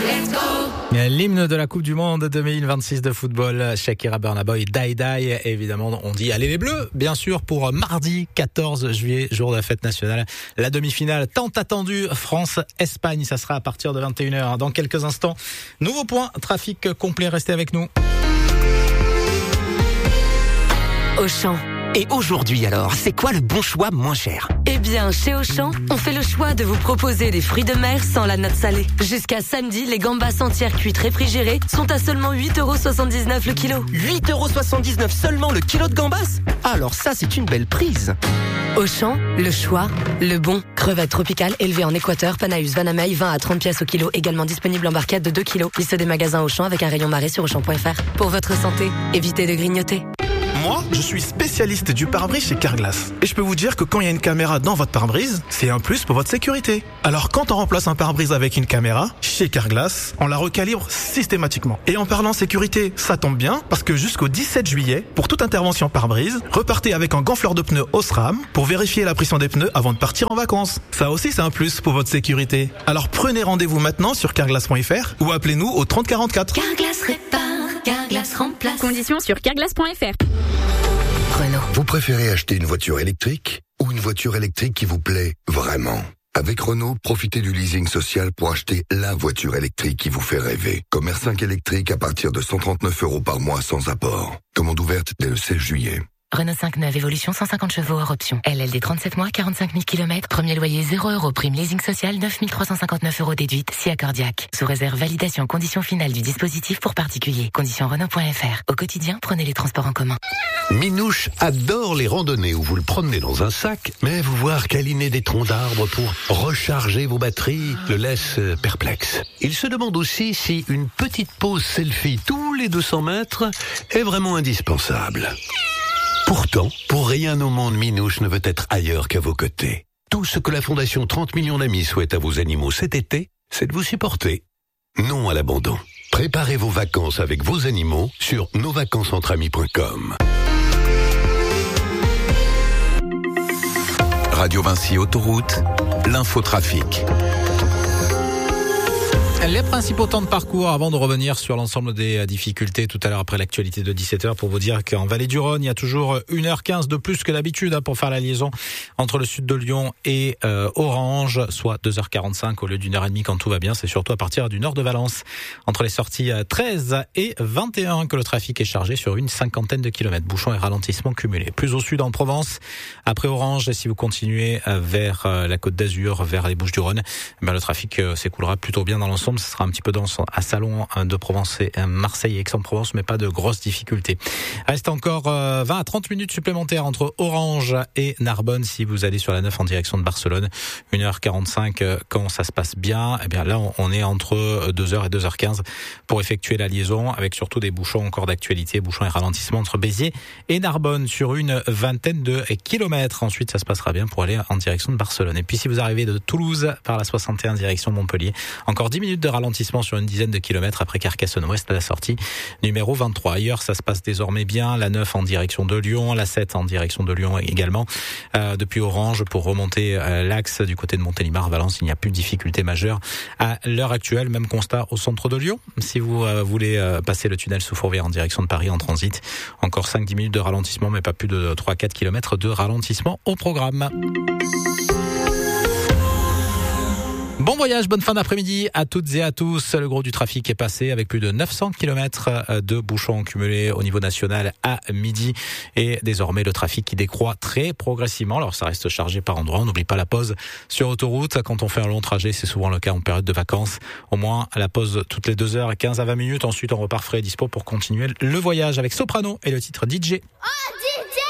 L'hymne de la Coupe du Monde 2026 de football, Shakira, Burna Boy, Die Die. Évidemment, on dit allez les Bleus, bien sûr, pour mardi 14 juillet, jour de la fête nationale. La demi-finale tant attendue, France-Espagne, ça sera à partir de 21h. Dans quelques instants, nouveau point, trafic complet, restez avec nous. Auchan. Et aujourd'hui alors, c'est quoi le bon choix moins cher ? Eh bien, chez Auchan, on fait le choix de vous proposer des fruits de mer sans la note salée. Jusqu'à samedi, les gambas entières cuites réfrigérées sont à seulement 8,79€ le kilo. 8,79€ seulement le kilo de gambas ? Alors ça, c'est une belle prise. Auchan, le choix, le bon. Crevettes tropicales élevées en Équateur, Panaus, Vanamei, 20 à 30 pièces au kilo. Également disponible en barquette de 2 kilos. Liste des magasins Auchan avec un rayon marée sur Auchan.fr. Pour votre santé, évitez de grignoter. Moi, je suis spécialiste du pare-brise chez Carglass. Et je peux vous dire que quand il y a une caméra dans votre pare-brise, c'est un plus pour votre sécurité. Alors quand on remplace un pare-brise avec une caméra, chez Carglass, on la recalibre systématiquement. Et en parlant sécurité, ça tombe bien, parce que jusqu'au 17 juillet, pour toute intervention pare-brise, repartez avec un gonfleur de pneus Osram pour vérifier la pression des pneus avant de partir en vacances. Ça aussi, c'est un plus pour votre sécurité. Alors prenez rendez-vous maintenant sur carglass.fr ou appelez-nous au 3044. Carglass répare, Carglass remplace. Conditions sur carglass.fr. Renault. Vous préférez acheter une voiture électrique ou une voiture électrique qui vous plaît vraiment ? Avec Renault, profitez du leasing social pour acheter la voiture électrique qui vous fait rêver. Comme R5 électrique à partir de 139€ par mois sans apport. Commande ouverte dès le 16 juillet. Renault 5 neuve évolution 150 chevaux hors option. LLD 37 mois, 45 000 km. Premier loyer 0€. Prime leasing social 9 359€ déduite. Si accordiaque. Sous réserve validation conditions finales du dispositif pour particuliers. Conditions Renault.fr. Au quotidien, prenez les transports en commun. Minouche adore les randonnées où vous le promenez dans un sac, mais vous voir câliner des troncs d'arbres pour recharger vos batteries le laisse perplexe. Il se demande aussi si une petite pause selfie tous les 200 mètres est vraiment indispensable. Pourtant, pour rien au monde, Minouche ne veut être ailleurs qu'à vos côtés. Tout ce que la Fondation 30 millions d'amis souhaite à vos animaux cet été, c'est de vous supporter. Non à l'abandon. Préparez vos vacances avec vos animaux sur nosvacancesentramis.com. Radio Vinci Autoroute, l'infotrafic. Les principaux temps de parcours avant de revenir sur l'ensemble des difficultés tout à l'heure après l'actualité de 17h pour vous dire qu'en Vallée du Rhône, il y a toujours 1h15 de plus que d'habitude pour faire la liaison entre le sud de Lyon et Orange, soit 2h45 au lieu d'1h30 quand tout va bien. C'est surtout à partir du nord de Valence, entre les sorties 13 et 21 que le trafic est chargé sur une cinquantaine de kilomètres. Bouchons et ralentissements cumulés. Plus au sud en Provence, après Orange, si vous continuez vers la Côte d'Azur, vers les Bouches-du-Rhône, le trafic s'écoulera plutôt bien dans l'ensemble. Ce sera un petit peu dense à Salon de Provence et Marseille et Aix-en-Provence, mais pas de grosses difficultés. Reste encore 20 à 30 minutes supplémentaires entre Orange et Narbonne si vous allez sur la 9 en direction de Barcelone. 1h45 quand ça se passe bien. Eh bien là, on est entre 2h et 2h15 pour effectuer la liaison avec surtout des bouchons encore d'actualité, bouchons et ralentissements entre Béziers et Narbonne sur une vingtaine de kilomètres. Ensuite, ça se passera bien pour aller en direction de Barcelone. Et puis si vous arrivez de Toulouse par la 61 direction Montpellier, encore 10 minutes de ralentissement sur une dizaine de kilomètres après Carcassonne-Ouest à la sortie numéro 23. Ailleurs, ça se passe désormais bien. La 9 en direction de Lyon, la 7 en direction de Lyon également. Depuis Orange, pour remonter l'axe du côté de Montélimar, Valence, il n'y a plus de difficultés majeures à l'heure actuelle. Même constat au centre de Lyon. Si vous voulez passer le tunnel sous Fourvière en direction de Paris en transit, encore 5-10 minutes de ralentissement, mais pas plus de 3-4 kilomètres de ralentissement au programme. Bon voyage, bonne fin d'après-midi à toutes et à tous. Le gros du trafic est passé avec plus de 900 km de bouchons cumulés au niveau national à midi. Et désormais, le trafic qui décroît très progressivement. Alors, ça reste chargé par endroits. On n'oublie pas la pause sur autoroute. Quand on fait un long trajet, c'est souvent le cas en période de vacances. Au moins, à la pause toutes les 2h, 15 à 20 minutes. Ensuite, on repart frais et dispo pour continuer le voyage avec Soprano et le titre DJ. Oh, DJ!